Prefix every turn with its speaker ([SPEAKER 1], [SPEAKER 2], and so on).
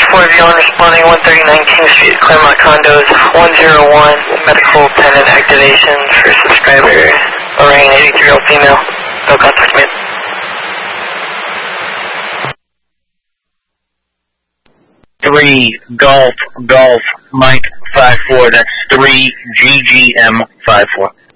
[SPEAKER 1] 4-0 responding 139 King Street, Claremont Condos, 101, medical attendant activation for subscriber, Lorraine, 83-year-old female, no contact made.
[SPEAKER 2] Golf, Mike 54, that's 3 GGM 54.